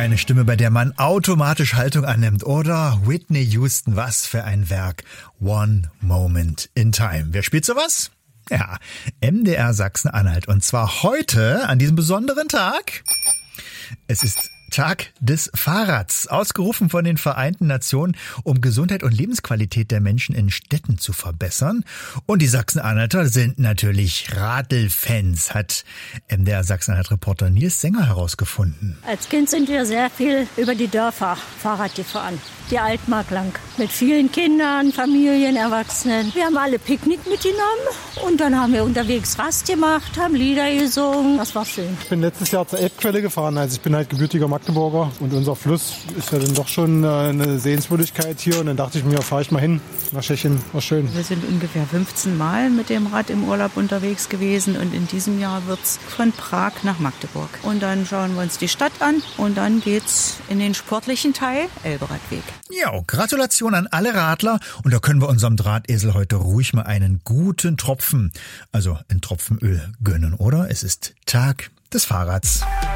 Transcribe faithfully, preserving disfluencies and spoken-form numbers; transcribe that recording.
eine Stimme, bei der man automatisch Haltung annimmt, oder? Whitney Houston, was für ein Werk. One Moment in Time. Wer spielt sowas? Ja, M D R Sachsen-Anhalt. Und zwar heute, an diesem besonderen Tag. Es ist Tag des Fahrrads, ausgerufen von den Vereinten Nationen, um Gesundheit und Lebensqualität der Menschen in Städten zu verbessern. Und die Sachsen-Anhalter sind natürlich Radl-Fans, hat M D R Sachsen-Anhalt-Reporter Nils Sänger herausgefunden. Als Kind sind wir sehr viel über die Dörfer Fahrrad gefahren, die Altmark lang. Mit vielen Kindern, Familien, Erwachsenen. Wir haben alle Picknick mitgenommen und dann haben wir unterwegs Rast gemacht, haben Lieder gesungen. Das war schön. Ich bin letztes Jahr zur Elbquelle gefahren, also ich bin halt gebürtiger Magdeburger und unser Fluss ist ja dann doch schon eine Sehenswürdigkeit hier und dann dachte ich mir, fahre ich mal hin nach Tschechien, war schön. Wir sind ungefähr fünfzehn Mal mit dem Rad im Urlaub unterwegs gewesen und in diesem Jahr wird's von Prag nach Magdeburg. Und dann schauen wir uns die Stadt an und dann geht's in den sportlichen Teil, Elberadweg. Ja, Gratulation an alle Radler und da können wir unserem Drahtesel heute ruhig mal einen guten Tropfen, also einen Tropfen Öl gönnen, oder? Es ist Tag des Fahrrads.